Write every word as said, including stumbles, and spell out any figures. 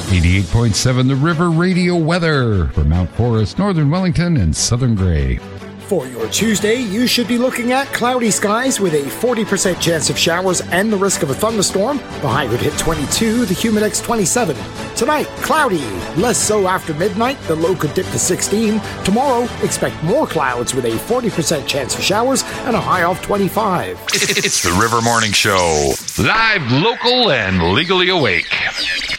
eighty-eight point seven The River Radio weather for Mount Forest, Northern Wellington, and Southern Grey. For your Tuesday, you should be looking at cloudy skies with a forty percent chance of showers and the risk of a thunderstorm. The high would hit twenty-two, the humidex twenty-seven. Tonight, cloudy. Less so after midnight. The low could dip to sixteen. Tomorrow, expect more clouds with a forty percent chance of showers and a high of twenty-five. It's the River Morning Show. Live, local, and legally awake.